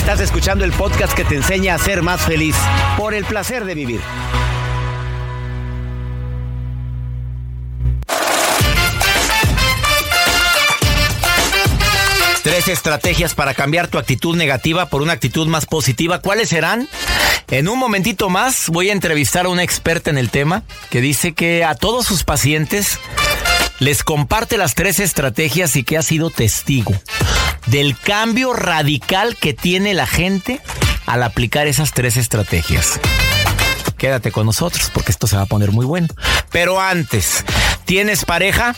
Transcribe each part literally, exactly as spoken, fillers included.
Estás escuchando el podcast que te enseña a ser más feliz por el placer de vivir. Tres estrategias para cambiar tu actitud negativa por una actitud más positiva. ¿Cuáles serán? En un momentito más voy a entrevistar a una experta en el tema que dice que a todos sus pacientes les comparte las tres estrategias y que ha sido testigo del cambio radical que tiene la gente al aplicar esas tres estrategias. Quédate con nosotros porque esto se va a poner muy bueno. Pero antes, ¿tienes pareja?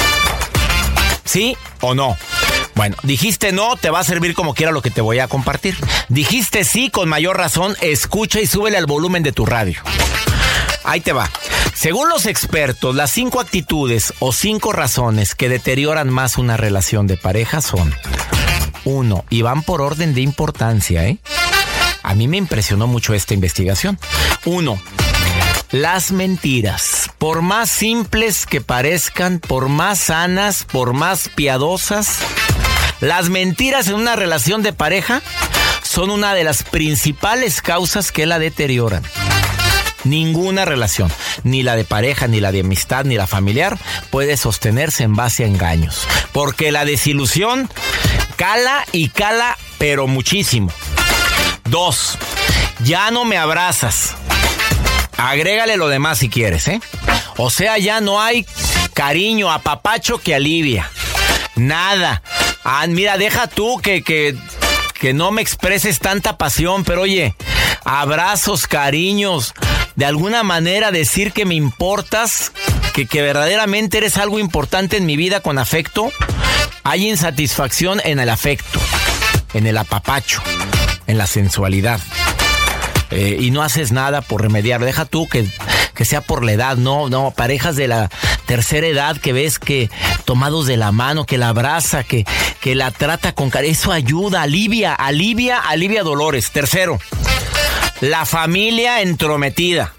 ¿Sí o no? Bueno, dijiste no, te va a servir como quiera lo que te voy a compartir. Dijiste sí, con mayor razón, escucha y súbele al volumen de tu radio. Ahí te va. Según los expertos, las cinco actitudes o cinco razones que deterioran más una relación de pareja son: uno, y van por orden de importancia, ¿eh? A mí me impresionó mucho esta investigación. Uno, las mentiras. Por más simples que parezcan, por más sanas, por más piadosas, las mentiras en una relación de pareja son una de las principales causas que la deterioran. Ninguna relación, ni la de pareja, ni la de amistad, ni la familiar, puede sostenerse en base a engaños. Porque la desilusión cala y cala, pero muchísimo. Dos, ya no me abrazas. Agrégale lo demás si quieres, ¿eh? O sea, ya no hay cariño, apapacho que alivia. Nada. Ah, mira, deja tú que, que, que no me expreses tanta pasión, pero oye, abrazos, cariños, de alguna manera decir que me importas, que, que verdaderamente eres algo importante en mi vida con afecto. Hay insatisfacción en el afecto, en el apapacho, en la sensualidad. Eh, y no haces nada por remediar. Deja tú que, que sea por la edad. No, no, parejas de la tercera edad que ves que tomados de la mano, que la abraza, que, que la trata con cariño. Eso ayuda, alivia, alivia, alivia dolores. Tercero, la familia entrometida.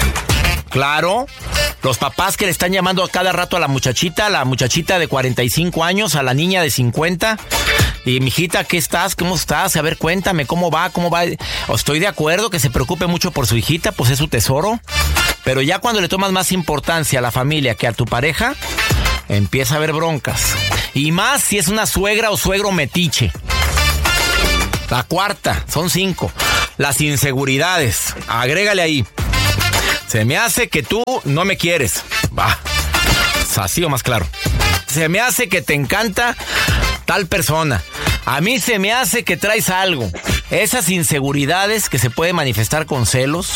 Claro, los papás que le están llamando a cada rato a la muchachita, a la muchachita de cuarenta y cinco años, a la niña de cincuenta. Y mijita, ¿qué estás? ¿Cómo estás? A ver, cuéntame, ¿cómo va? ¿Cómo va? Estoy de acuerdo que se preocupe mucho por su hijita, pues es su tesoro. Pero ya cuando le tomas más importancia a la familia que a tu pareja, empieza a haber broncas. Y más si es una suegra o suegro metiche. La cuarta, son cinco. Las inseguridades. Agrégale ahí. Se me hace que tú no me quieres. Va. Así o más claro. Se me hace que te encanta tal persona. A mí se me hace que traes algo. Esas inseguridades que se pueden manifestar con celos,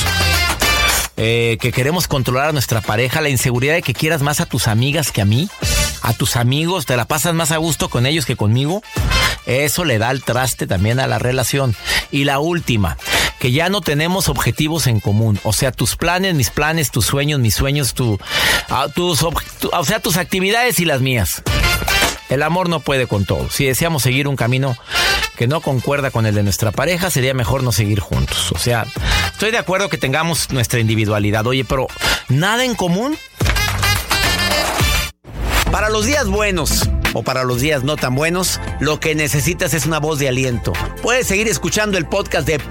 eh, que queremos controlar a nuestra pareja, la inseguridad de que quieras más a tus amigas que a mí, a tus amigos, te la pasas más a gusto con ellos que conmigo. Eso le da el traste también a la relación. Y la última, que ya no tenemos objetivos en común. O sea, tus planes, mis planes, tus sueños, mis sueños, tu, uh, tus, tu, o sea, tus actividades y las mías. El amor no puede con todo. Si deseamos seguir un camino que no concuerda con el de nuestra pareja, sería mejor no seguir juntos. O sea, estoy de acuerdo que tengamos nuestra individualidad. Oye, pero ¿nada en común? Para los días buenos o para los días no tan buenos, lo que necesitas es una voz de aliento. Puedes seguir escuchando el podcast de